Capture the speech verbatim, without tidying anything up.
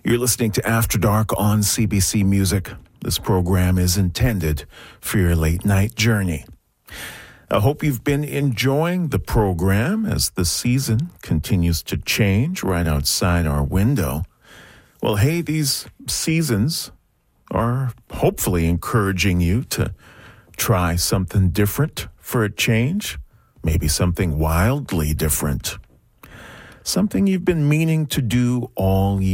You're listening to After Dark on C B C Music. This program is intended for your late night journey. I hope you've been enjoying the program as the season continues to change right outside our window. Well, hey, these seasons are hopefully encouraging you to try something different for a change, maybe something wildly different, something you've been meaning to do all year.